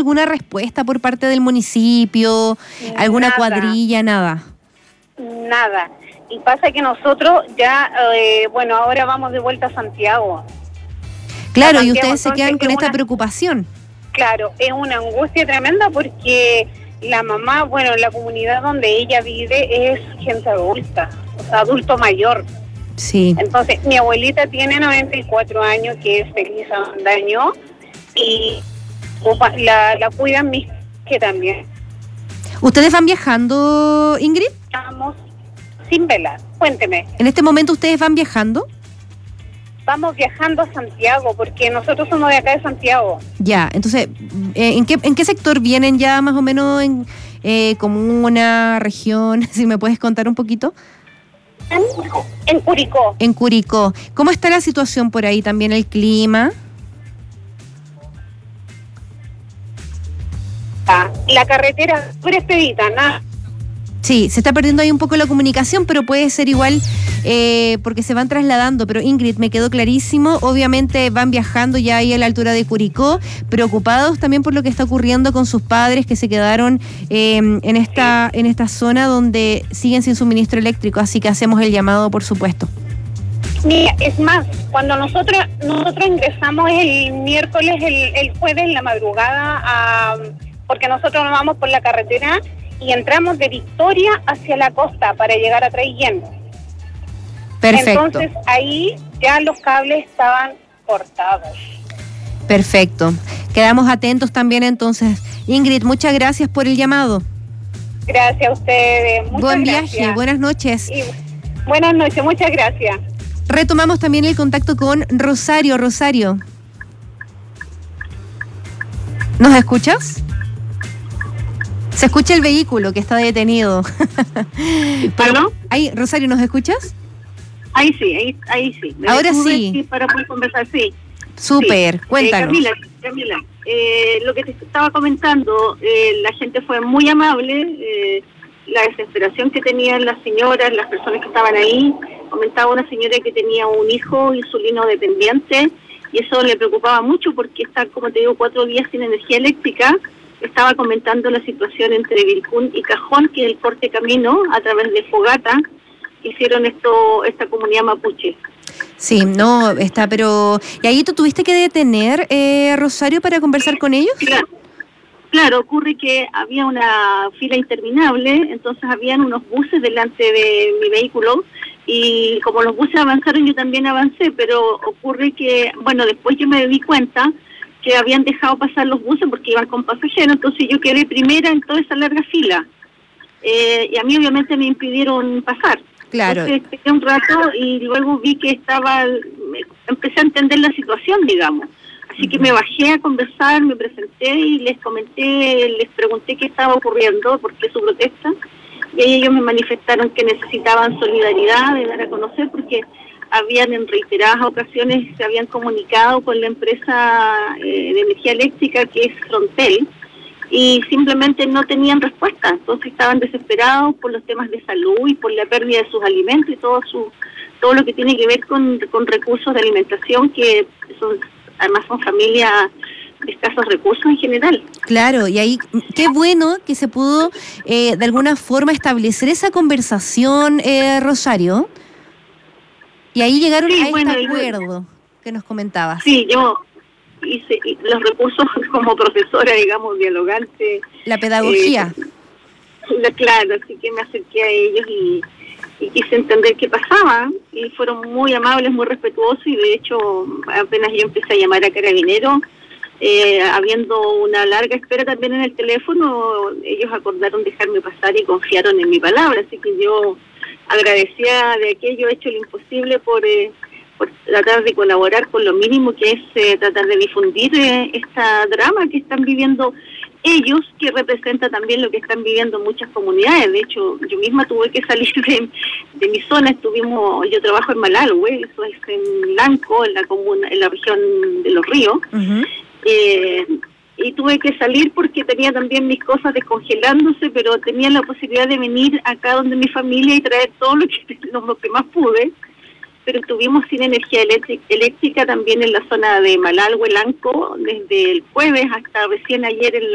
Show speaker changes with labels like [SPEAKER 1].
[SPEAKER 1] alguna respuesta por parte del municipio, alguna cuadrilla, nada?
[SPEAKER 2] Nada. Y pasa que nosotros ya, ahora vamos de vuelta a Santiago.
[SPEAKER 1] Claro, y ustedes se quedan con esta preocupación.
[SPEAKER 2] Claro, es una angustia tremenda porque la mamá, la comunidad donde ella vive es gente adulta, o sea, adulto mayor.
[SPEAKER 1] Sí.
[SPEAKER 2] Entonces, mi abuelita tiene 94 años, que es Feliz Avendaño, y la cuidan mis que también.
[SPEAKER 1] ¿Ustedes van viajando, Ingrid?
[SPEAKER 2] Estamos sin velar. Cuénteme.
[SPEAKER 1] ¿En este momento ustedes van viajando?
[SPEAKER 2] Vamos viajando a Santiago, porque nosotros somos de acá de Santiago.
[SPEAKER 1] Ya, entonces, ¿en qué sector vienen ya más o menos? ¿En comuna, región? Si me puedes contar un poquito.
[SPEAKER 2] En Curicó.
[SPEAKER 1] En Curicó. ¿Cómo está la situación por ahí? ¿También el clima?
[SPEAKER 2] La carretera pura expedita, nada.
[SPEAKER 1] Sí, se está perdiendo ahí un poco la comunicación, pero puede ser igual porque se van trasladando. Pero Ingrid, me quedó clarísimo, obviamente van viajando ya ahí a la altura de Curicó, preocupados también por lo que está ocurriendo con sus padres que se quedaron en esta zona donde siguen sin suministro eléctrico, así que hacemos el llamado, por supuesto.
[SPEAKER 2] Mira, es más, cuando nosotros ingresamos el miércoles, el jueves en la madrugada, porque nosotros nos vamos por la carretera y entramos de Victoria hacia la costa para llegar a Traillén.
[SPEAKER 1] Perfecto.
[SPEAKER 2] Entonces ahí ya los cables estaban cortados.
[SPEAKER 1] Perfecto. Quedamos atentos también entonces. Ingrid, muchas gracias por el llamado.
[SPEAKER 2] Gracias a ustedes.
[SPEAKER 1] Buen viaje, buenas noches.
[SPEAKER 2] Buenas noches, muchas gracias.
[SPEAKER 1] Retomamos también el contacto con Rosario. Rosario, ¿nos escuchas? Se escucha el vehículo que está detenido.
[SPEAKER 3] ¿Perdón?
[SPEAKER 1] Ahí, Rosario, ¿nos escuchas?
[SPEAKER 3] Ahí sí.
[SPEAKER 1] Ahora sí.
[SPEAKER 3] Para poder conversar, sí.
[SPEAKER 1] Súper, sí. Cuéntanos.
[SPEAKER 3] Camila, lo que te estaba comentando, la gente fue muy amable, la desesperación que tenían las señoras, las personas que estaban ahí. Comentaba una señora que tenía un hijo insulino dependiente y eso le preocupaba mucho porque está, como te digo, 4 días sin energía eléctrica. Estaba comentando la situación entre Vilcún y Cajón, que es el corte camino a través de Fogata, hicieron esta comunidad mapuche.
[SPEAKER 1] Sí, no, pero... ¿Y ahí tú tuviste que detener, Rosario, para conversar con ellos?
[SPEAKER 3] Claro, ocurre que había una fila interminable, entonces habían unos buses delante de mi vehículo, y como los buses avanzaron, yo también avancé, pero ocurre que, después yo me di cuenta que habían dejado pasar los buses porque iban con pasajeros, entonces yo quedé primera en toda esa larga fila. Y a mí obviamente me impidieron pasar.
[SPEAKER 1] Claro.
[SPEAKER 3] Entonces quedé un rato y luego vi que empecé a entender la situación, digamos. Así que me bajé a conversar, me presenté y les pregunté qué estaba ocurriendo, por qué su protesta. Y ahí ellos me manifestaron que necesitaban solidaridad, de dar a conocer, porque habían en reiteradas ocasiones se habían comunicado con la empresa de energía eléctrica que es Frontel y simplemente no tenían respuesta, entonces estaban desesperados por los temas de salud y por la pérdida de sus alimentos y todo lo que tiene que ver con recursos de alimentación que además son familias de escasos recursos en general.
[SPEAKER 1] Claro, y ahí qué bueno que se pudo de alguna forma establecer esa conversación, Rosario. Y ahí llegaron a este acuerdo que nos comentabas.
[SPEAKER 3] Sí, yo hice los recursos como profesora, digamos, dialogante.
[SPEAKER 1] La pedagogía.
[SPEAKER 3] Claro, así que me acerqué a ellos y quise entender qué pasaba. Y fueron muy amables, muy respetuosos y de hecho apenas yo empecé a llamar a Carabineros, habiendo una larga espera también en el teléfono, ellos acordaron dejarme pasar y confiaron en mi palabra, así que yo agradecía de aquello, he hecho lo imposible por tratar de colaborar con lo mínimo que es tratar de difundir esta drama que están viviendo ellos, que representa también lo que están viviendo muchas comunidades. De hecho, yo misma tuve que salir de mi zona, yo trabajo en Malalhue, eso es en Lanco, en la región de Los Ríos, y tuve que salir porque tenía también mis cosas descongelándose, pero tenía la posibilidad de venir acá donde mi familia y traer todo lo que más pude, pero estuvimos sin energía eléctrica también en la zona de Malalhue, Lanco, desde el jueves hasta recién ayer en